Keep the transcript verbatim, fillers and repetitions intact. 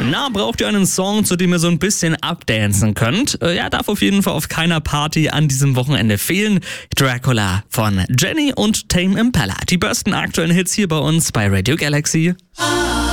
Na, braucht ihr einen Song, zu dem ihr so ein bisschen abdancen könnt? Äh, ja, darf auf jeden Fall auf keiner Party an diesem Wochenende fehlen. Dracula von Jenny und Tame Impala. Die besten aktuellen Hits hier bei uns bei Radio Galaxy.